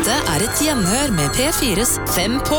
Dette et gjenhør med P4s 5 på.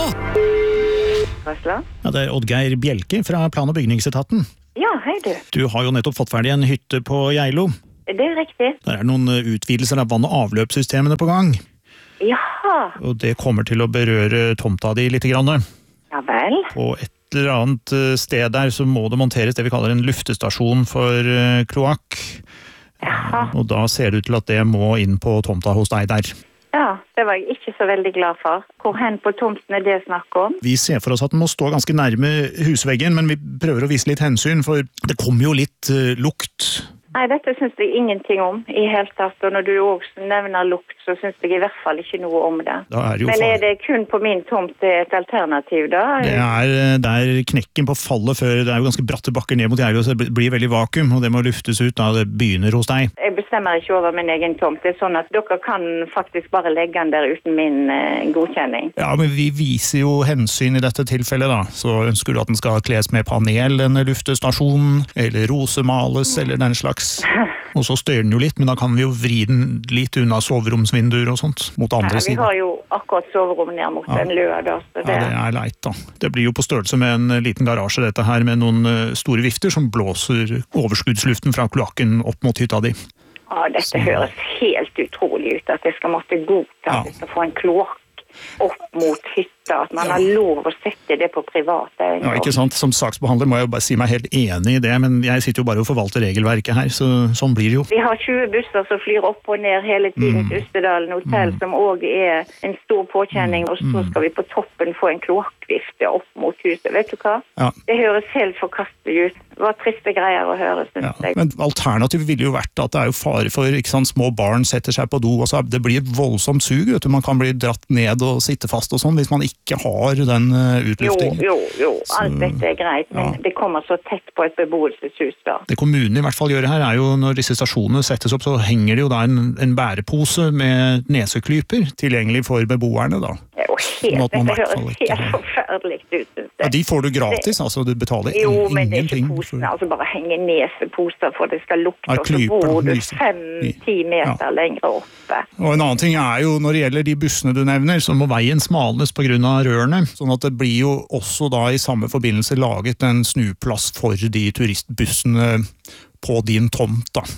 Ja, det Oddgeir Bjelke fra Plan- og bygningsetaten. Ja, hei du. Du har jo nettopp fått ferdig en hytte på Geilo. Det riktig. Der det noen utvidelser av vann- og avløpssystemene på gang. Jaha. Og det kommer til å berøre tomta di litt grann. Ja vel. På et eller annet sted der så må det monteres det vi kaller en luftestasjon for kloakk. Jaha. Og da ser det ut til at det må inn på tomta hos deg der. Ja, det var jeg ikke så veldig glad for. Hvor hen på tomten det snakk om? Vi ser for oss at den må stå ganske nærme husveggen, men vi prøver å vise litt hensyn, for det kommer jo litt lukt. Nei, dette synes jeg ingenting om i helt tatt, og når du også nevner lukt, så synes jeg i hvert fall ikke noe om det. Men det kun på min tomt et alternativ da? Det der knekken på fallet før, det jo ganske bratte bakker ned mot Geilo, så det blir veldig vakuum, og det må luftes ut da det begynner hos deg. Jeg bestemmer ikke over min egen tomt, det sånn at dere kan faktisk bare legge den der uten min godkjenning. Ja, men vi viser jo hensyn i dette tilfellet da, så ønsker du at den skal kles med panel, denne luftestasjonen, eller rosemales, eller den slags. Og så støyer den jo litt, men da kan vi jo vri den litt unna soveromsvinduer og sånt, mot andre siden. Vi har jo akkurat soverom ned mot en løa da. Så det... Ja, det leit da. Det blir jo på størrelse med en liten garasje dette her, med noen store vifter som blåser overskuddsluften fra kloakken opp mot hytta di. Ja, dette høres helt utrolig ut, at jeg skal måtte godta at jeg skal få en kloakk opp mot hytta, at man har lov å sette det på private. Ja, ikke sant? Som saksbehandler må jeg jo bare si meg helt enig i det, men jeg sitter jo bare og forvalter regelverket her, så sånn blir det jo. Vi har 20 busser som flyr opp og ned hele tiden til Østerdalen Hotel, som også en stor påkjenning, og så skal vi på toppen få en kloakkvifte opp mot huset. Vet du hva? Ja. Det høres helt forkastelig ut. Det var triste greier å høre, synes jeg. Men alternativet ville jo vært at det jo fare for, ikke sant, små barn setter seg på do, og så det blir et voldsomt sug, vet du. Man kan bli dratt ned og sitte fast og sånn, hvis man ikke har den utluftingen. Jo, alt dette greit, men det kommer så tett på et beboelseshus da. Det kommunen i hvert fall gjør her jo, når disse stasjonene settes opp, så henger det jo da en bærepose med neseklyper tilgjengelig for beboerne da. Dette høres helt forferdelig ut, synes jeg. Ja, de får du gratis, altså du betaler ingenting. Jo, men det ikke posene, altså bare henge neseposer for det skal lukte, og så bor du 5-10 meter lengre oppe. Og en annen ting jo, når det gjelder de bussene du nevner, så må veien smalnes på grunn av rørene, sånn at det blir jo også da i samme forbindelse laget en snuplass for de turistbussene på din tomt da.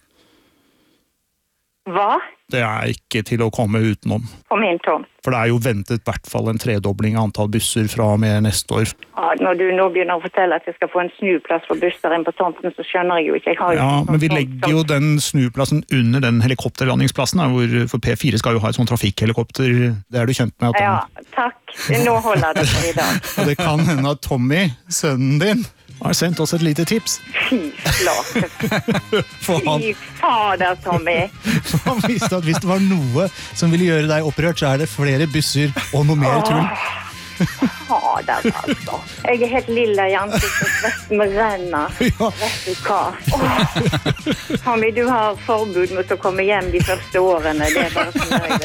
Hva? Det ikke til å komme utenom. På min tomt? For det jo ventet i hvert fall en tredobling av antall busser fra og med neste år. Ja, når du nå begynner å fortelle at jeg skal få en snuplass for busser inn på tomten, så skjønner jeg jo ikke. Men vi legger jo den snuplassen under den helikopterlandingsplassen, for P4 skal jo ha et sånt trafikkhelikopter. Det du kjent med? Ja, takk. Nå holder det for i dag. Og det kan hende at Tommy, sønnen din, har sendt oss et lite tips. Fy flate. Fy fader, Tommy. Han visste at hvis det var noe som ville gjøre deg opprørt, så det flere busser og noe mer tull. Fader, altså. Jeg helt lilla i ansiktet, svetten med renner. Vet du hva? Tommy, du har forbud mot å komme hjem de første årene. Det bare sånn